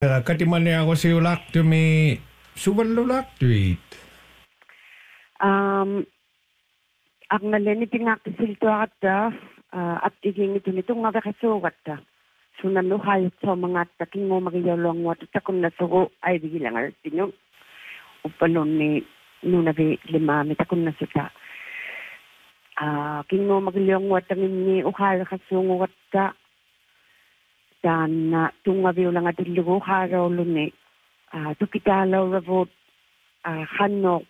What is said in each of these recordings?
Katimani ako si Ulaktumi Suvalulaktuit. Ang nalini tingakisilto at iging ito nito nga kakasugat sunan no hayot sa mga taking mo magiyalong mo at takon na sugo ay bigilang artinyo upanon ni nunabi limami takon na suta king mo magiyalong mo at ni ukara kasungo at dan tunga biulang at ilugo haraw luni tukitalaw ravot hanok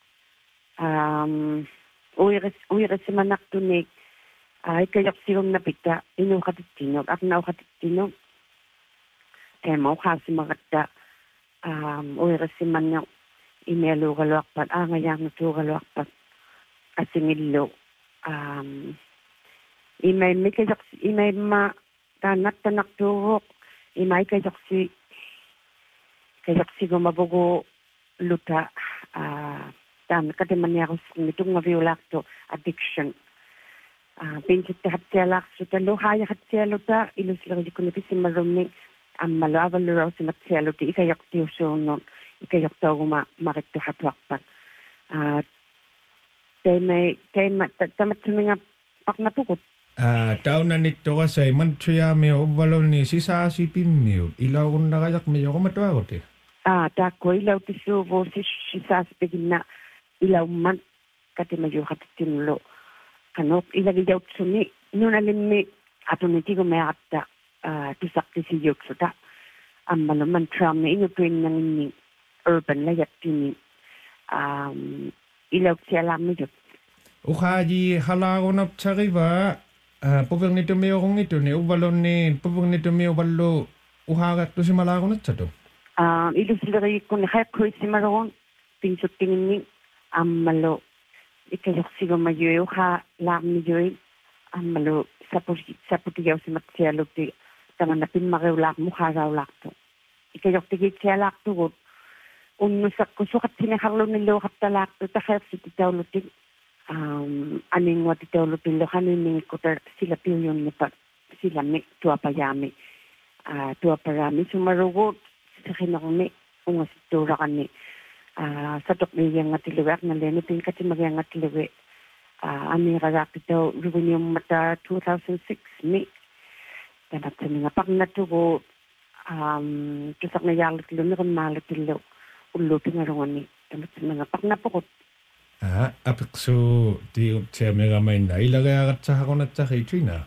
uiras si manak tunik ay kayak siyong napita inukatitinog at naukatitinog mo kasi magata uiras si manyak imelo galwakpat ngayang ito galwakpat asingilo imay ma tanak turok imay kayak si gumabugo luta dan katiman niya ako nitong maviolacto addiction pinsit hatsela so talo haya hatselo ta ilus lang di ko na si marumni ang malaval raw si hatselo ti ikayak ti so no ikayak ta makit hatwakpat tamat suminga pak natukot Taon na nito kasi mantuya mi obalo ni sisasipin niyo. Ilaw kung nakayak mi ako matuwa ko. Tako ilaw ti subo si sisasipin na ilaw man kati mayo katitinlo. Kanok ilagay daw suni. Nung alin mi ato niti ko may akta tusak ti si yok suta. Ang malaman tram na inutuin ng ini urban layat tini. Ilaw siya lang mi yok. Ukaji halako na tsari ba? Pupang nito may akong ito ni ubalon ni pupang nito may ubalo uhagat to si malako na tsato. Ilusilari ko na kaya ko si maroon pinsot tingin ni malo ikayok sigo mayo ha lam ni joy malo sa putiyaw si matselo ti taman na pinmakiulak mo karawlak to. Ikayok tigit siya lak to unusak ko sukat sinakarlo nilo katalak to takayok si titawlo ti aning wat itawlo pilo kanin ko sila pilyon ni pa sila mi tua parami sumarugot sa kinakami ungas tura kani sa tokmi yang ngatiluwak na leno tin kasi magyang ngatiluwi ani rarak ito revenue mata 2006 mi tanap sa mga pagnatugo tusak na yalit lo na kan malit ilo ulo pinarungan ni tanap sa mga pagnapukot apikso di siya may gamay na ilagay akat sa ako na sa kay Trina.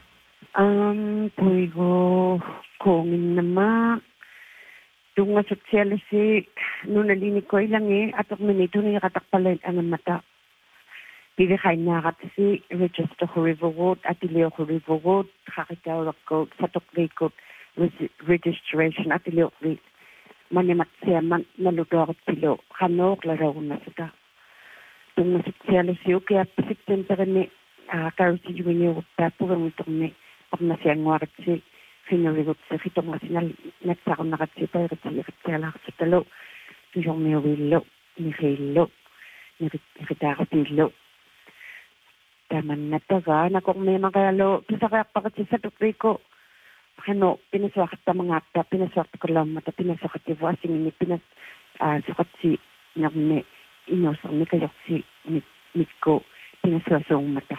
Puigo kongin nama tunga sosyal si nung nalinig ko ilang atok minito niya katakpalit ang mata. Pili kayo na kat si register ko riverwood at ilio ko riverwood kakitawag ko sa tukli ko registration at ilio ko manimat siya naluto ako silo kanok laraw na sita. Tung masosyal siyo kaya pasiktin pa kami karo si Junior tapurang itong ni pag nasiyang warat si finurigot sa kitong kasi nagsakon na kasi pero kasi siyala sa talo tuyong may wilo ni hilo ni kitakatillo taman na taga na kung may magalo kisa kaya pa kasi sa tukri ko pinaswakat ta mga akta pinaswakat ko lang mata pinaswakat si Voasing ni pinaswakat si nagme inosong ni kayok si Mitko pinaswasong mata.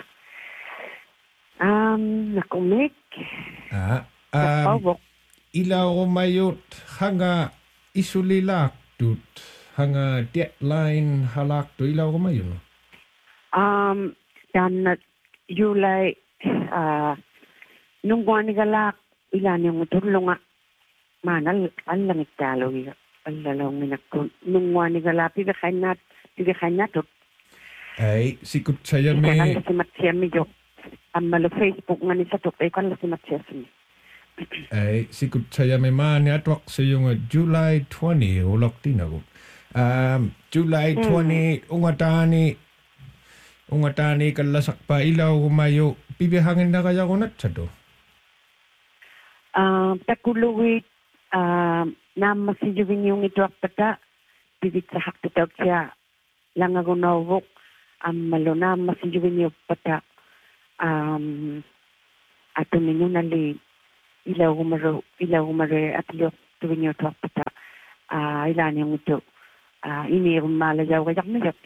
Nakumik. Ilaw ko mayot hanga isulilak tut hanga deadline halak to ilaw ko mayon. Dan July nung buwan ni galak ilan yung tulunga manal lang italo alalong minakon nung buwan ni galak pigakain natot. Ay, sikut saya may... Kan lasimat siya medyo. Ang malo Facebook nga ni sa tukay, kan lasimat siya siya. Ay, sikut saya may mani atwak sa yung July 20, ulok din ako. July 20, ungatani kalasak pa ilaw kumayo, pibihangin na kaya ko nat sa to? Takuluwit, na masidyo yung itwak pata, pibit sa haktutag siya, lang ako nawok, malo na masidyo yung pata, ato ninyo nali ilaw umaro at ilok tuwin yung torpata. Ilan yung ito. Inirum malayaw kayak mayat.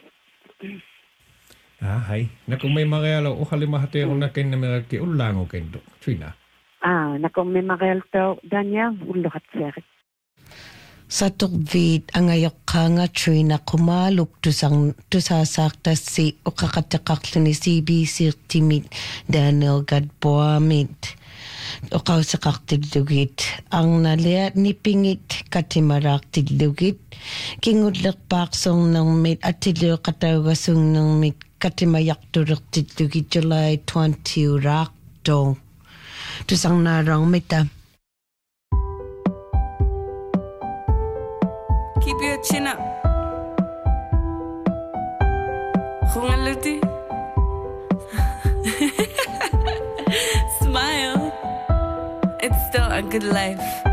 Hay. Na kung may makayalo, halimahati ako na kayo na may ulango kayo do. Trina. Na kung may makayal to, Daniel, ulokat siya. Sa tukvid, ang ayok ka nga Trina kumaluk to sasakta si o kakatakaklo ni CBC timid Daniel Gadboamid. O kaw sa kaktidlugit. Ang nalia ni pingit katimarak tidlugit. Kingudlak paksong ng mit at tidlo katawagasong ng mit katimayak turok tidlugit July 20 rak dong. Tusang narang mita. Keep your chin up. Humalati. Smile. It's still a good life.